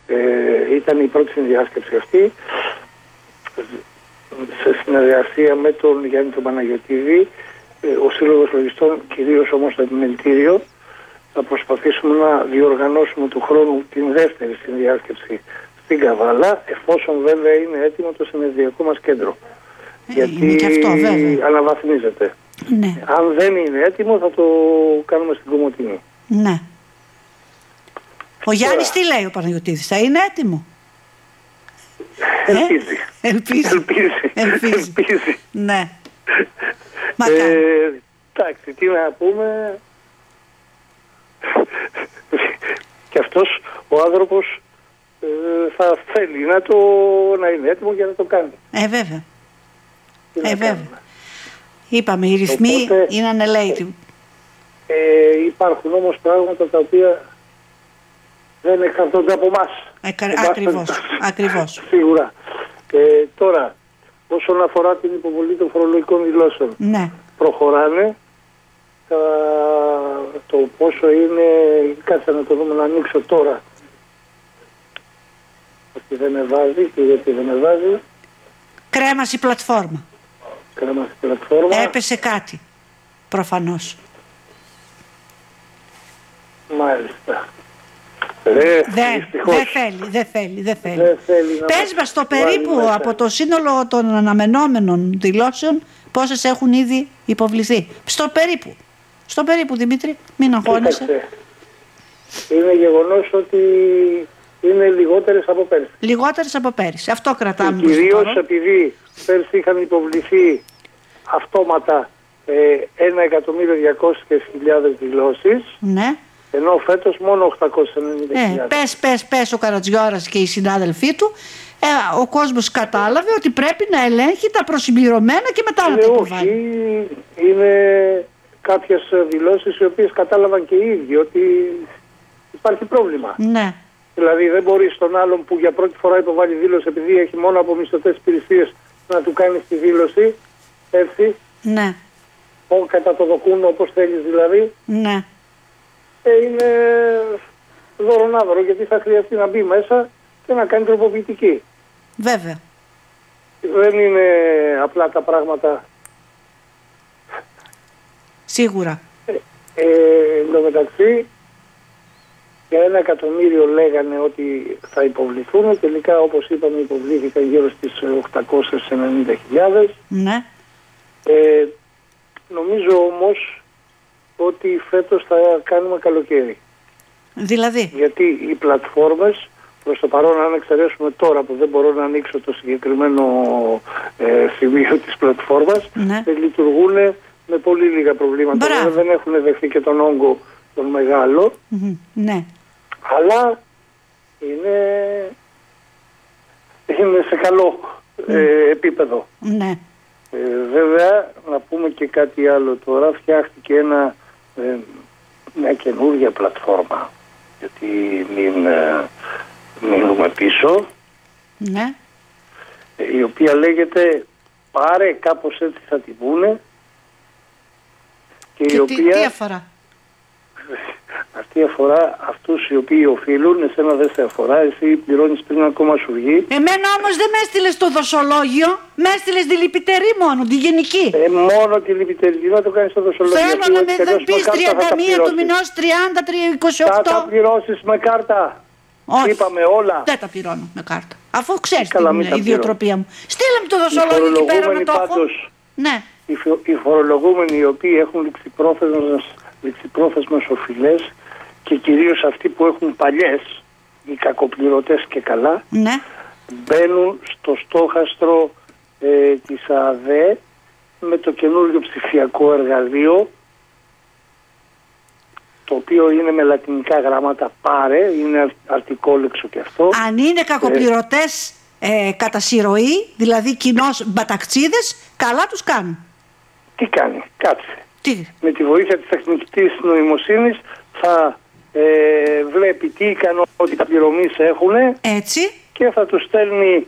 ήταν η πρώτη συνδιάσκεψη αυτή, σε συνεργασία με τον Γιάννη τον Παναγιωτίδη, ο Σύλλογος Λογιστών, κυρίως όμως το Επιμελητήριο. Θα προσπαθήσουμε να διοργανώσουμε του χρόνου την δεύτερη συνδιάσκεψη στην Καβάλα, εφόσον βέβαια είναι έτοιμο το συνεδριακό μας κέντρο. Γιατί και αυτό, βέβαια. Αναβαθμίζεται. Ναι. Αν δεν είναι έτοιμο θα το κάνουμε στην Κομοτηνή. Ναι. Ο Γιάννης τι λέει ο Παναγιωτίδης, θα είναι έτοιμο? Ελπίζει. Ναι. Εντάξει, τι να πούμε. Και αυτός ο άνθρωπος θα θέλει να είναι έτοιμο για να το κάνει. Βέβαια. Βέβαια. Είπαμε, οι ρυθμοί είναι ανελαίητοι. Υπάρχουν όμως πράγματα τα οποία δεν εξαρτώνται από εμάς. Ακριβώς. Σίγουρα. Τώρα, όσον αφορά την υποβολή των φορολογικών δηλώσεων, ναι, προχωράνε. Το πόσο είναι, κάτσε να το δούμε, να ανοίξω τώρα. Ότι δεν με βάζει και γιατί δεν με βάζει. Κρέμασε η πλατφόρμα. Έπεσε κάτι, προφανώς. Μάλιστα. Δεν θέλει. Πες μας το περίπου από το σύνολο των αναμενόμενων δηλώσεων πόσες έχουν ήδη υποβληθεί. Στο περίπου, Δημήτρη, μην αγχώνεσαι. Είναι γεγονός ότι είναι λιγότερες από πέρυσι. Αυτό κρατάμε. Κυρίως επειδή πέρσι είχαν υποβληθεί αυτόματα 1.200.000 δηλώσεις. Ναι. Ενώ φέτος μόνο 890.000. Πες ο Καρατζιώρας και οι συνάδελφοί του. Ο κόσμος κατάλαβε ότι πρέπει να ελέγχει τα προσυμπληρωμένα και μετά να τα υποβάλει. Είναι κάποιες δηλώσεις οι οποίες κατάλαβαν και οι ίδιοι ότι υπάρχει πρόβλημα. Ναι. Δηλαδή δεν μπορεί στον άλλον που για πρώτη φορά υποβάλει δήλωση, επειδή έχει μόνο από μισθωτές υπηρεσίες, να του κάνει τη δήλωση, έτσι. Ναι. Κατά το δοκούν όπως θέλεις δηλαδή. Ναι. Είναι δωρονάδωρο, γιατί θα χρειαστεί να μπει μέσα και να κάνει τροποποιητική. Βέβαια. Δεν είναι απλά τα πράγματα. Σίγουρα. Εν τω μεταξύ, για 1 εκατομμύριο λέγανε ότι θα υποβληθούν. Τελικά, όπως είπαμε, υποβλήθηκαν γύρω στις 890.000. Ναι. Νομίζω όμως ότι φέτος θα κάνουμε καλοκαίρι. Δηλαδή? Γιατί οι πλατφόρμες, προς το παρόν, αν εξαιρέσουμε τώρα που δεν μπορώ να ανοίξω το συγκεκριμένο σημείο της πλατφόρμας, ναι, λειτουργούν με πολύ λίγα προβλήματα. Δεν έχουν δεχθεί και τον όγκο τον μεγάλο. Ναι. Αλλά είναι σε καλό επίπεδο. Ναι. Βέβαια, να πούμε και κάτι άλλο τώρα. Φτιάχτηκε μια καινούργια πλατφόρμα, γιατί μην μείνουμε πίσω. Ναι. Η οποία λέγεται Πάρε, κάπως έτσι θα την πούνε. Και τι αφορά? Αυτή αφορά αυτούς οι οποίοι οφείλουν, εσένα δεν σε αφορά, εσύ πληρώνεις πριν ακόμα σου βγει. Εμένα όμως δεν με έστειλες το δοσολόγιο, με έστειλες τη λυπητερή μόνο, τη γενική. Μόνο τη λυπητερή, να το κάνεις το δοσολόγιο. Θέλω να με πεις 31 του μηνός, 30, 28. Θα τα πληρώσεις με κάρτα. Όχι, είπαμε όλα. Δεν τα πληρώνω με κάρτα. Αφού ξέρεις την ιδιοτροπία μου. Στείλε μου το δοσολόγιο εκεί πέρα να το έχω. Ναι. Οι φορολογούμενοι οι οποίοι έχουν ληξιπρόθεσμες οφειλές και κυρίως αυτοί που έχουν παλιές, οι κακοπληρωτές και καλά, ναι, μπαίνουν στο στόχαστρο της ΑΔΕ με το καινούργιο ψηφιακό εργαλείο, το οποίο είναι με λατινικά γράμματα Πάρε, είναι αρτικόλεξο και αυτό. Αν είναι κακοπληρωτές κατά συρροή, δηλαδή κοινώς μπαταξίδες, καλά τους κάνουν. Τι κάνει, κάτσε. Τι? Με τη βοήθεια της τεχνητής νοημοσύνης θα βλέπει τι ικανότητα πληρωμής έχουν. Έτσι. Και θα τους στέλνει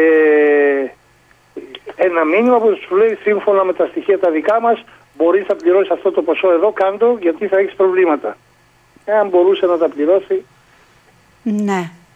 ένα μήνυμα που τους λέει σύμφωνα με τα στοιχεία τα δικά μας, μπορείς να πληρώσεις αυτό το ποσό εδώ, κάντο, γιατί θα έχεις προβλήματα. Εάν μπορούσε να τα πληρώσει. Ναι.